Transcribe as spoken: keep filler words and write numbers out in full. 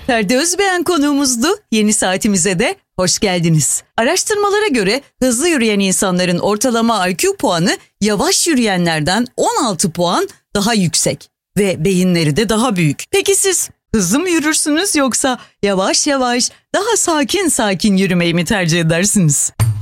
Ferdi Özbeğen konuğumuzdu. Yeni saatimize de hoş geldiniz. Araştırmalara göre hızlı yürüyen insanların ortalama I Q puanı yavaş yürüyenlerden on altı puan daha yüksek ve beyinleri de daha büyük. Peki siz hızlı mı yürürsünüz yoksa yavaş yavaş daha sakin sakin yürümeyi mi tercih edersiniz?